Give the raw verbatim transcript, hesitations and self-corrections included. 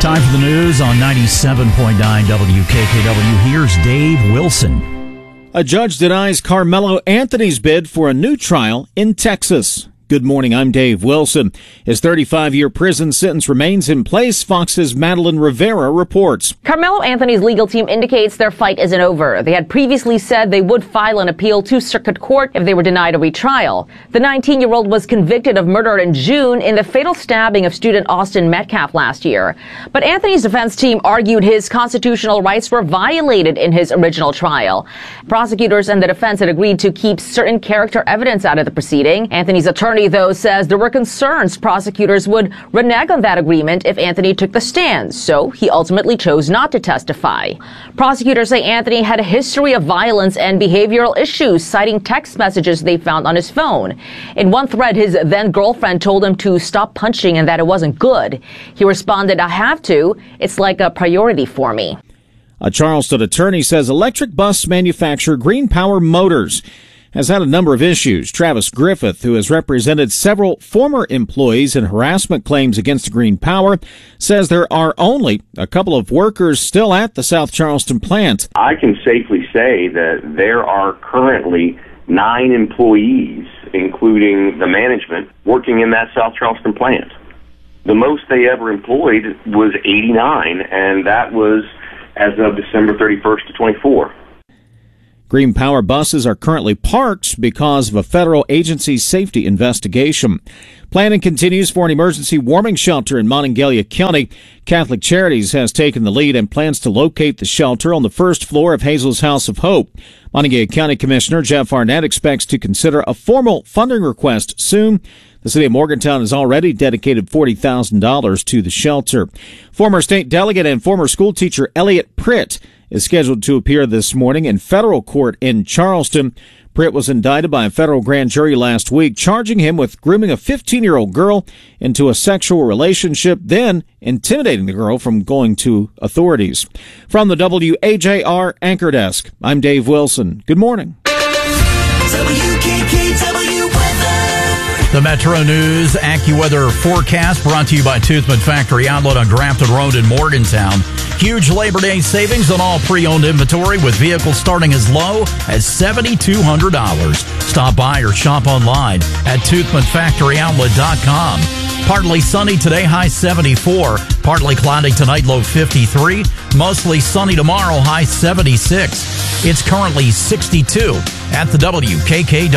Time for the news on ninety-seven point nine W K K W. Here's Dave Wilson. A judge denies Carmelo Anthony's bid for a new trial in Texas. Good morning, I'm Dave Wilson. His thirty-five-year prison sentence remains in place, Fox's Madeline Rivera reports. Carmelo Anthony's legal team indicates their fight isn't over. They had previously said they would file an appeal to circuit court if they were denied a retrial. The nineteen-year-old was convicted of murder in June in the fatal stabbing of student Austin Metcalf last year. But Anthony's defense team argued his constitutional rights were violated in his original trial. Prosecutors and the defense had agreed to keep certain character evidence out of the proceeding. Anthony's attorney, though, says there were concerns prosecutors would renege on that agreement if Anthony took the stand, so he ultimately chose not to testify. Prosecutors say Anthony had a history of violence and behavioral issues, citing text messages they found on his phone. In one thread, his then-girlfriend told him to stop punching and that it wasn't good. He responded, "I have to. It's like a priority for me." A Charleston attorney says electric bus manufacturer Green Power Motors has had a number of issues. Travis Griffith, who has represented several former employees in harassment claims against Green Power, says there are only a couple of workers still at the South Charleston plant. I can safely say that there are currently nine employees, including the management, working in that South Charleston plant. The most they ever employed was eighty-nine, and that was as of December thirty-first to twenty-four. Green Power buses are currently parked because of a federal agency safety investigation. Planning continues for an emergency warming shelter in Monongalia County. Catholic Charities has taken the lead and plans to locate the shelter on the first floor of Hazel's House of Hope. Monongalia County Commissioner Jeff Arnett expects to consider a formal funding request soon. The city of Morgantown has already dedicated forty thousand dollars to the shelter. Former state delegate and former school teacher Elliot Pritt is scheduled to appear this morning in federal court in Charleston. Pritt was indicted by a federal grand jury last week, charging him with grooming a fifteen-year-old girl into a sexual relationship, then intimidating the girl from going to authorities. From the W A J R Anchor Desk, I'm Dave Wilson. Good morning. W K K W weather. The Metro News AccuWeather forecast brought to you by Toothman Factory Outlet on Grafton Road in Morgantown. Huge Labor Day savings on all pre-owned inventory with vehicles starting as low as seven thousand two hundred dollars. Stop by or shop online at toothman factory outlet dot com. Partly sunny today, high seventy-four. Partly cloudy tonight, low fifty-three. Mostly sunny tomorrow, high seventy-six. It's currently sixty-two at the W K K W.